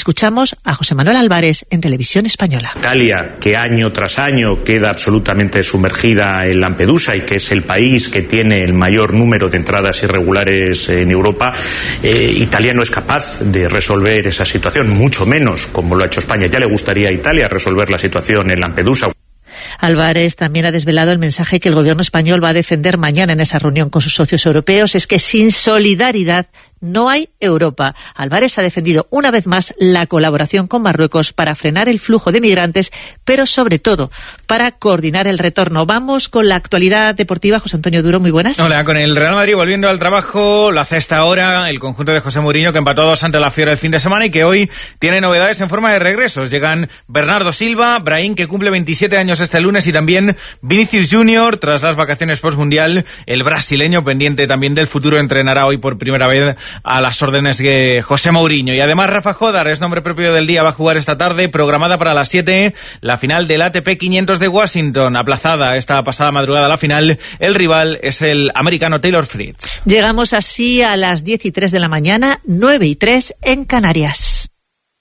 Escuchamos a José Manuel Álvarez en Televisión Española. Italia, que año tras año queda absolutamente sumergida en Lampedusa y que es el país que tiene el mayor número de entradas irregulares en Europa, Italia no es capaz de resolver esa situación, mucho menos como lo ha hecho España. Ya le gustaría a Italia resolver la situación en Lampedusa. Álvarez también ha desvelado el mensaje que el gobierno español va a defender mañana en esa reunión con sus socios europeos, es que sin solidaridad no hay Europa. Álvarez ha defendido una vez más la colaboración con Marruecos para frenar el flujo de migrantes, pero sobre todo para coordinar el retorno. Vamos con la actualidad deportiva. José Antonio Duro, muy buenas. Hola, con el Real Madrid volviendo al trabajo, lo hace a esta hora el conjunto de José Mourinho, que empató 2 ante la Fiera el fin de semana y que hoy tiene novedades en forma de regresos. Llegan Bernardo Silva, Brahim, que cumple 27 años este lunes, y también Vinicius Junior, tras las vacaciones postmundial. El brasileño, pendiente también del futuro, entrenará hoy por primera vez a las órdenes de José Mourinho. Y además Rafa Jodar, es nombre propio del día, va a jugar esta tarde, programada para las 7, la final del ATP 500 de Washington, aplazada esta pasada madrugada la final. El rival es el americano Taylor Fritz. Llegamos así a las 10:03 de la mañana, 9:03 en Canarias.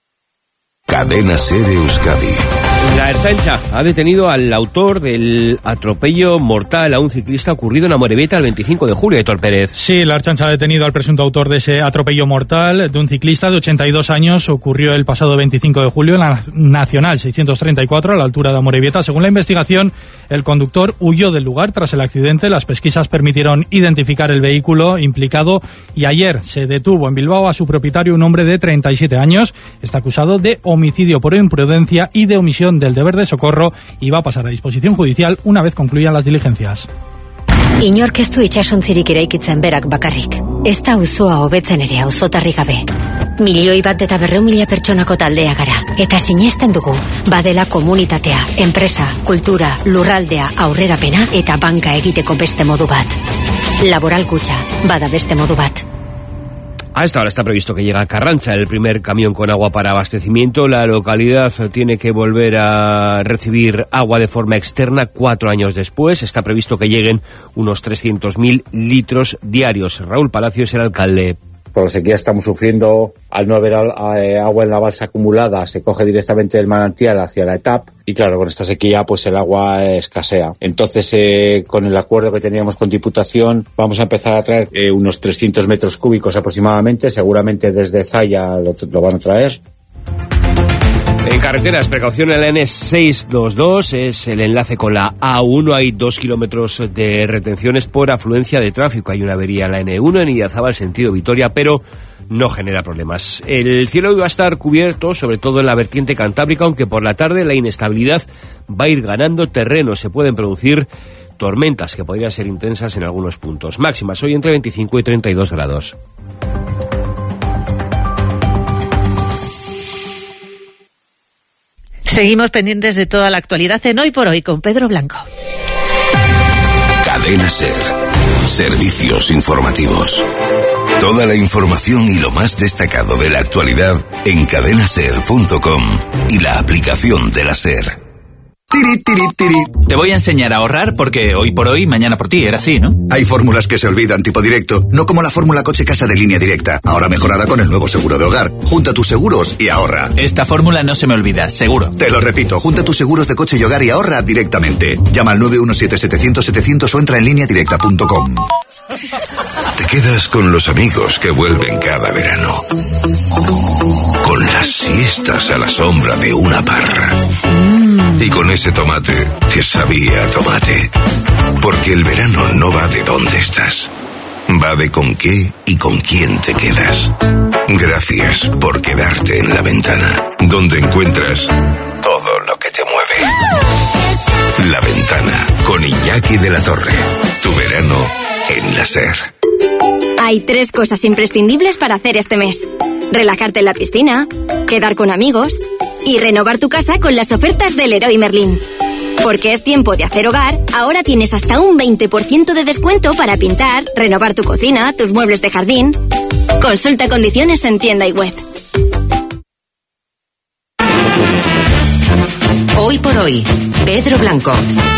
Cadena SER Euskadi. La Ertzaintza ha detenido al autor del atropello mortal a un ciclista ocurrido en Amorebieta el 25 de julio, Héctor Pérez. Sí, la Ertzaintza ha detenido al presunto autor de ese atropello mortal de un ciclista de 82 años. Ocurrió el pasado 25 de julio en la Nacional 634, a la altura de Amorebieta. Según la investigación, el conductor huyó del lugar tras el accidente. Las pesquisas permitieron identificar el vehículo implicado y ayer se detuvo en Bilbao a su propietario, un hombre de 37 años. Está acusado de homicidio por imprudencia y de omisión del deber de socorro y va a pasar a disposición judicial una vez concluyan las diligencias. Inork ez du itsasontzirik eraikitzen berak bakarrik. Ez da auzoa hobetzen ere auzotarri gabe. 1.200.000 pertsonako taldea gara. Eta sinesten dugu, badela komunitatea, enpresa, kultura, lurraldea, aurrerapena eta banka egiteko beste modu bat. Laboral Kutxa, bada beste modu bat. A esta hora está previsto que llegue a Carranza el primer camión con agua para abastecimiento. La localidad tiene que volver a recibir agua de forma externa 4 años después. Está previsto que lleguen unos 300.000 litros diarios. Raúl Palacios, el alcalde. Por la sequía estamos sufriendo, al no haber agua en la balsa acumulada, se coge directamente del manantial hacia la ETAP y claro, con esta sequía pues el agua escasea. Entonces, con el acuerdo que teníamos con Diputación, vamos a empezar a traer unos 300 metros cúbicos aproximadamente, seguramente desde Zaya lo van a traer. En carreteras, precaución en la N622, es el enlace con la A1, hay 2 kilómetros de retenciones por afluencia de tráfico. Hay una avería en la N1 en Idiazábal, sentido Vitoria, pero no genera problemas. El cielo hoy va a estar cubierto, sobre todo en la vertiente cantábrica, aunque por la tarde la inestabilidad va a ir ganando terreno. Se pueden producir tormentas que podrían ser intensas en algunos puntos. Máximas hoy entre 25 y 32 grados. Seguimos pendientes de toda la actualidad en Hoy por Hoy con Pedro Blanco. Cadena SER. Servicios informativos. Toda la información y lo más destacado de la actualidad en cadenaser.com y la aplicación de la SER. Tiri, tiri, tiri. Te voy a enseñar a ahorrar porque hoy por hoy, mañana por ti, era así, ¿no? Hay fórmulas que se olvidan, tipo directo, no como la fórmula coche-casa de Línea Directa, ahora mejorada con el nuevo seguro de hogar. Junta tus seguros y ahorra. Esta fórmula no se me olvida, seguro. Te lo repito, junta tus seguros de coche y hogar y ahorra directamente. Llama al 917-700-700 o entra en lineadirecta.com. Te quedas con los amigos que vuelven cada verano. Con las siestas a la sombra de una parra. Y con ese tomate que sabía a tomate. Porque el verano no va de dónde estás. Va de con qué y con quién te quedas. Gracias por quedarte en La Ventana, donde encuentras todo lo que te mueve. La Ventana, con Iñaki de la Torre. Tu verano en la SER. Hay 3 cosas imprescindibles para hacer este mes: relajarte en la piscina, quedar con amigos y renovar tu casa con las ofertas del Leroy Merlin. Porque es tiempo de hacer hogar, ahora tienes hasta un 20% de descuento para pintar, renovar tu cocina, tus muebles de jardín. Consulta condiciones en tienda y web. Hoy por Hoy, Pedro Blanco.